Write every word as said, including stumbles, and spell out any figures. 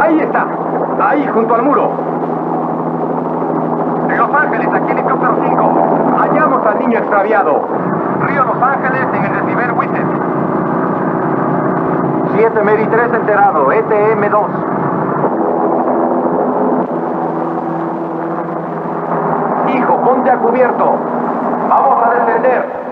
Ahí está. Ahí, junto al muro. En Los Ángeles, aquí helicóptero cinco. Hallamos al niño extraviado. Río Los Ángeles en el recibir Witted. siete Mary tres enterado, E T M dos. Hijo, ponte a cubierto. Vamos a descender.